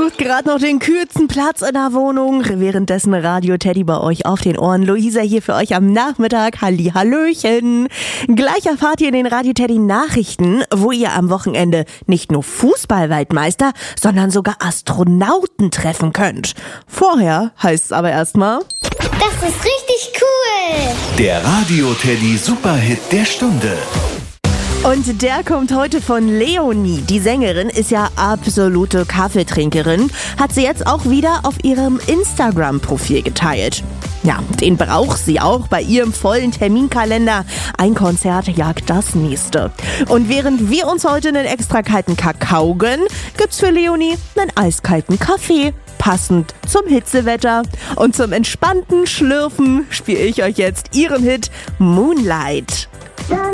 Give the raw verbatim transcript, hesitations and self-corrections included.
sucht gerade noch den kühlsten Platz in der Wohnung. Währenddessen Radio Teddy bei euch auf den Ohren. Luisa hier für euch am Nachmittag. Halli, hallöchen. Gleich erfahrt ihr in den Radio Teddy Nachrichten, wo ihr am Wochenende nicht nur Fußball-Weltmeister, sondern sogar Astronauten treffen könnt. Vorher heißt es aber erstmal... Das ist richtig cool! Der Radio Teddy Superhit der Stunde. Und der kommt heute von Leonie. Die Sängerin ist ja absolute Kaffeetrinkerin. Hat sie jetzt auch wieder auf ihrem Instagram-Profil geteilt. Ja, den braucht sie auch bei ihrem vollen Terminkalender. Ein Konzert jagt das nächste. Und während wir uns heute einen extra kalten Kakao gönnen, gibt's für Leonie einen eiskalten Kaffee. Passend zum Hitzewetter. Und zum entspannten Schlürfen spiele ich euch jetzt ihren Hit Moonlight.